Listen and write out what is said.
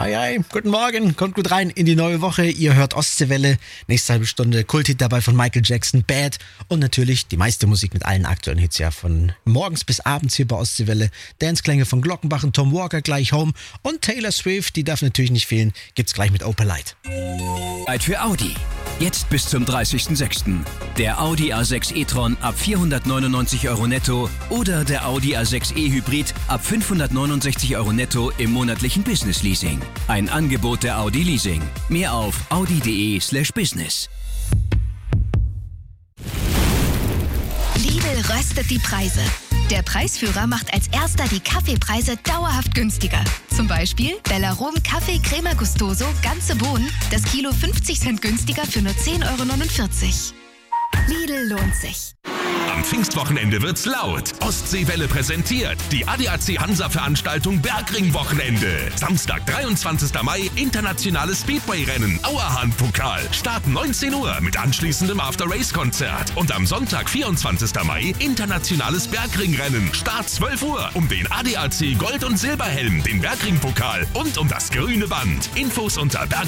Hi, hi, guten Morgen, kommt gut rein in die neue Woche. Ihr hört Ostseewelle, nächste halbe Stunde Kulthit dabei von Michael Jackson, Bad und natürlich die meiste Musik mit allen aktuellen Hits, ja, von morgens bis abends hier bei Ostseewelle. Danceklänge von Glockenbach und Tom Walker, gleich Home und Taylor Swift, die darf natürlich nicht fehlen, gibt's gleich mit Opel Light. Zeit für Audi. Jetzt bis zum 30.06. Der Audi A6 e-tron ab 499 € netto oder der Audi A6 e-Hybrid ab 569 € netto im monatlichen Business-Leasing. Ein Angebot der Audi Leasing. Mehr auf audi.de/business. Lidl röstet die Preise. Der Preisführer macht als erster die Kaffeepreise dauerhaft günstiger. Zum Beispiel Bellarom Kaffee Crema Gustoso, ganze Bohnen, das Kilo 50 Cent günstiger für nur 10,49 €. Lidl lohnt sich. Am Pfingstwochenende wird's laut. Ostseewelle präsentiert die ADAC Hansa-Veranstaltung Bergring-Wochenende. Samstag, 23. Mai, internationales Speedway-Rennen, Auerhahn-Pokal. Start 19 Uhr mit anschließendem After-Race-Konzert. Und am Sonntag, 24. Mai, internationales Bergring-Rennen. Start 12 Uhr um den ADAC Gold- und Silberhelm, den Bergring-Pokal und um das grüne Band. Infos unter